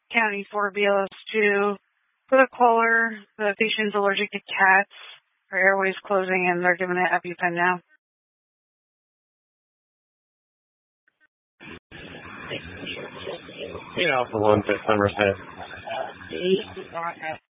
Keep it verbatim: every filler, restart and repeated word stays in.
County for B L S two. For the caller, the patient's allergic to cats. Her airway's closing and they're giving it EpiPen now. You know, for one, Somerset.